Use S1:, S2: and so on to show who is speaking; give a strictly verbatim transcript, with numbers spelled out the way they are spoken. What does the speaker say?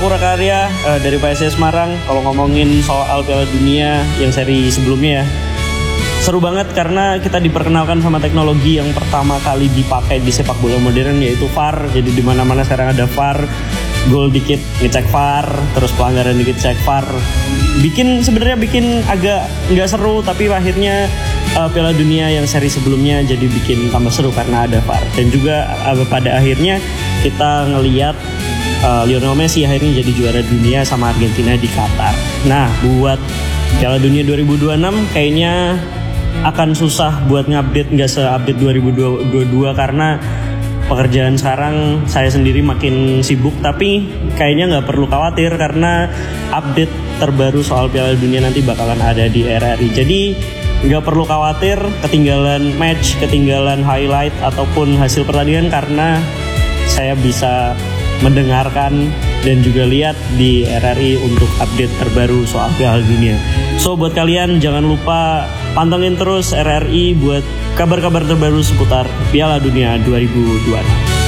S1: Sapura Karya uh, dari P S I S Semarang. Kalau ngomongin soal Piala Dunia yang seri sebelumnya ya, seru banget karena kita diperkenalkan sama teknologi yang pertama kali dipakai di sepak bola modern, yaitu V A R. Jadi di mana-mana sekarang ada V A R. Gol dikit ngecek V A R, terus pelanggaran dikit cek V A R. Bikin sebenarnya bikin agak nggak seru, tapi akhirnya uh, Piala Dunia yang seri sebelumnya jadi bikin tambah seru karena ada V A R. Dan juga uh, pada akhirnya kita ngelihat uh, Lionel Messi akhirnya jadi juara dunia sama Argentina di Qatar. Nah, buat Piala Dunia dua ribu dua puluh enam kayaknya akan susah buat ngupdate, nggak se-update dua ribu dua puluh dua karena pekerjaan sekarang saya sendiri makin sibuk. Tapi kayaknya nggak perlu khawatir karena update terbaru soal Piala Dunia nanti bakalan ada di R R I. Jadi nggak perlu khawatir ketinggalan match, ketinggalan highlight ataupun hasil pertandingan, karena saya bisa mendengarkan dan juga lihat di R R I untuk update terbaru soal Piala Dunia. So buat kalian jangan lupa pantengin terus R R I buat kabar-kabar terbaru seputar Piala Dunia dua ribu dua puluh enam.